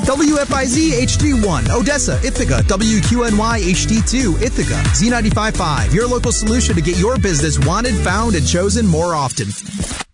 WFIZ HD1, Odessa, Ithaca, WQNY HD2, Ithaca, Z95.5, your local solution to get your business wanted, found, and chosen more often.